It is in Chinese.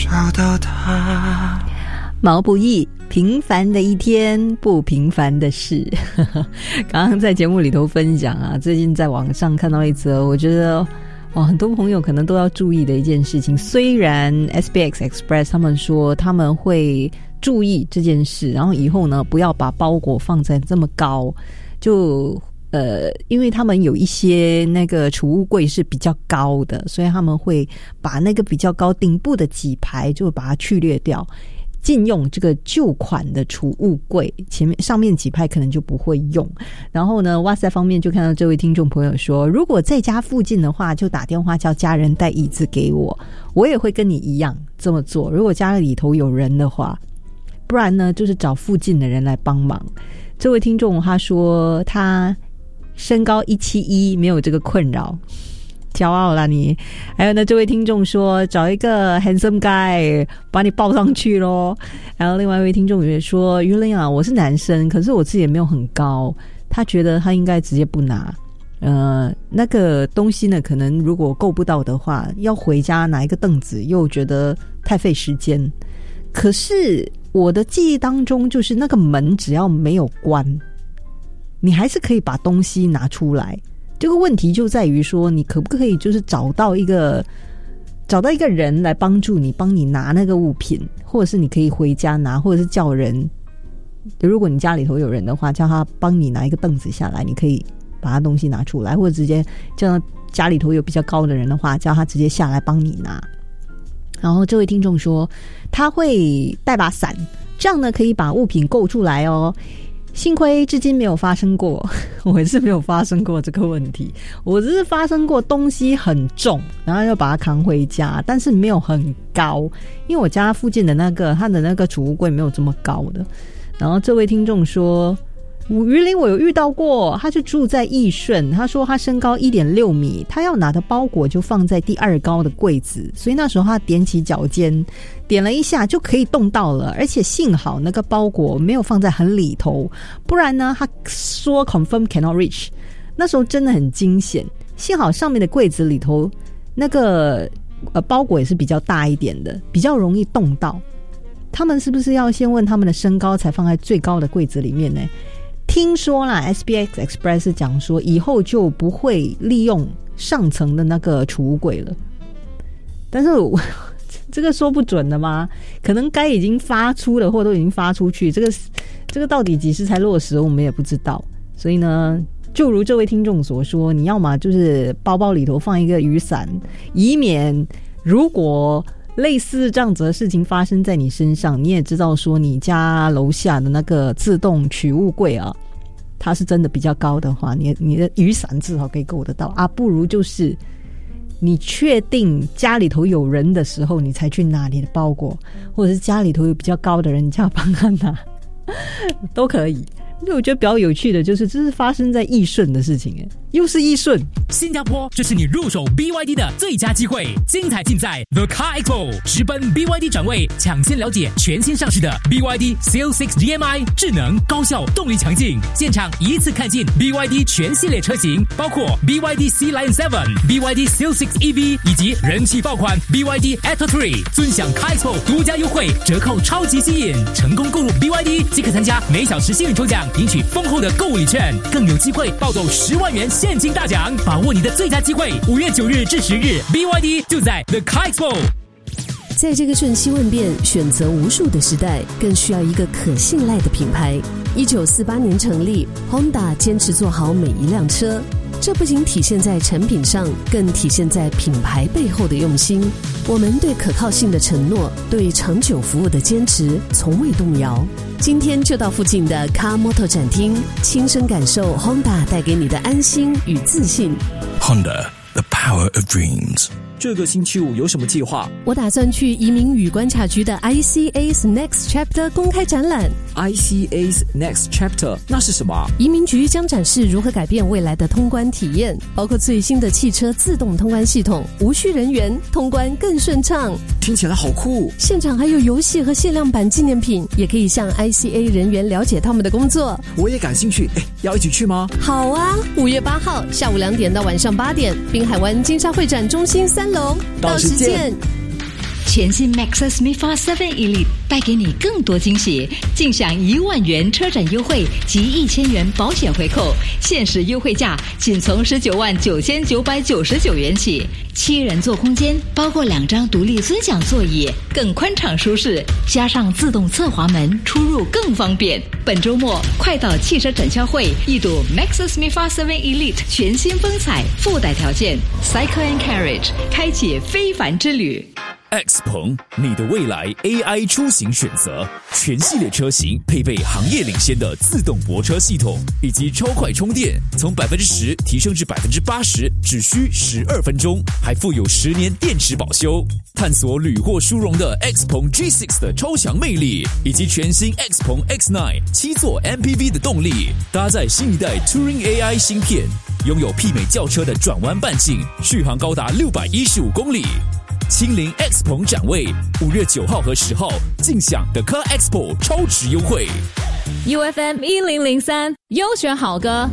到他。 毛不易，平凡的一天，不平凡的事。刚刚在节目里头分享啊，最近在网上看到一则，我觉得很多朋友可能都要注意的一件事情。虽然 SPX Express 他们说他们会注意这件事，然后以后呢不要把包裹放在这么高，就因为他们有一些那个储物柜是比较高的，所以他们会把那个比较高顶部的几排就把它去略掉，禁用这个旧款的储物柜，上面几排可能就不会用。然后呢 WhatsApp 方面就看到这位听众朋友说，如果在家附近的话就打电话叫家人带椅子给我，我也会跟你一样这么做，如果家里头有人的话，不然呢就是找附近的人来帮忙。这位听众他说他身高171，没有这个困扰，骄傲啦你。还有呢，这位听众说找一个 handsome guy 把你抱上去咯。然后另外一位听众也说，于林啊，我是男生，可是我自己也没有很高，他觉得他应该直接不拿。那个东西呢，可能如果够不到的话，要回家拿一个凳子又觉得太费时间。可是我的记忆当中，就是那个门只要没有关，你还是可以把东西拿出来。这个问题就在于说，你可不可以就是找到一个人来帮助你，帮你拿那个物品，或者是你可以回家拿，或者是叫人，如果你家里头有人的话，叫他帮你拿一个凳子下来，你可以把他东西拿出来，或者直接叫家里头有比较高的人的话，叫他直接下来帮你拿。然后这位听众说他会带把伞，这样呢可以把物品够出来哦。幸亏至今没有发生过，我也是没有发生过这个问题。我只是发生过东西很重，然后要把它扛回家，但是没有很高，因为我家附近的他的那个储物柜没有这么高的。然后这位听众说，于林我有遇到过，他就住在义顺，他说他身高 1.6 米，他要拿的包裹就放在第二高的柜子，所以那时候他踮起脚尖点了一下就可以动到了，而且幸好那个包裹没有放在很里头，不然呢他说 confirm cannot reach， 那时候真的很惊险。幸好上面的柜子里头那个包裹也是比较大一点的，比较容易动到。他们是不是要先问他们的身高才放在最高的柜子里面呢？听说啦 SPX Express 是讲说以后就不会利用上层的那个储物柜了，但是这个说不准的吗？可能该已经发出了或都已经发出去，这个到底几时才落实我们也不知道。所以呢就如这位听众所说，你要嘛就是包包里头放一个雨伞，以免如果类似这样子的事情发生在你身上，你也知道说你家楼下的那个自动取物柜啊，它是真的比较高的话，你的雨伞至少可以够得到啊。不如就是你确定家里头有人的时候，你才去拿你的包裹，或者是家里头有比较高的人，你就要帮他拿，都可以。因为我觉得比较有趣的就是这是发生在义顺的事情耶，又是义顺。 新加坡，这是你入手 BYD 的最佳机会，精彩尽在 The Car Expo， 直奔 BYD 展位，抢先了解全新上市的 BYD CL6 DM-i， 智能高效，动力强劲，现场一次看尽 BYD 全系列车型，包括 BYD Sea Lion 7、BYD CL6 EV 以及人气爆款 BYD Atto 3， 尊享 Car Expo 独家优惠，折扣超级吸引，成功购入 BYD 即可参加每小时幸运抽奖，赢取丰厚的购物礼券，更有机会抱走10万元现金大奖，把握你的最佳机会！5月9日至10日 ，BYD 就在 The Car Expo。 在这个瞬息万变、选择无数的时代，更需要一个可信赖的品牌。1948年成立 ，Honda 坚持做好每一辆车。这不仅体现在产品上，更体现在品牌背后的用心。我们对可靠性的承诺，对长久服务的坚持，从未动摇。今天就到附近的 Car Motor 展厅，亲身感受 Honda 带给你的安心与自信。 Honda, the power of dreams。 这个星期五有什么计划？ 我打算去移民与观察局的 ICA's Next Chapter 公开展览。 ICA's Next Chapter 那是什么？ 移民局将展示如何改变未来的通关体验，包括最新的汽车自动通关系统，无需人员，通关更顺畅。 听起来好酷！ 现场还有游戏和限量版纪念品，也可以向 ICA 人员了解他们的工作。 我也感兴趣，要一起去吗？ 好啊！5月8号下午2点到晚上8点，滨海湾金沙会展中心3楼，到时见。 全新 Maxus MIFA 7 Elite 带给你更多惊喜，尽享1万元车展优惠及1000元保险回扣，限时优惠价仅从199999元起。7人座空间包括2张独立尊享座椅，更宽敞舒适，加上自动侧滑门，出入更方便。本周末快到汽车展销会一睹 Maxus MIFA 7 Elite 全新风采，附带条件 Cycle and Carriage， 开启非凡之旅。 X 鹏，你的未来 AI 出行选择，全系列车型配备行业领先的自动泊车系统，以及超快充电，从10%提升至80%，只需12分钟，还附有10年电池保修。探索屡获殊荣的 X 鹏 G6 的超强魅力，以及全新 X 鹏 X9 7座 MPV 的动力，搭载新一代 Turing AI 芯片，拥有媲美轿车的转弯半径，续航高达615公里。亲临 X 鹏展位，5月9号和10号尽享 The Car Expo 超值优惠。 UFM 1003优选好歌。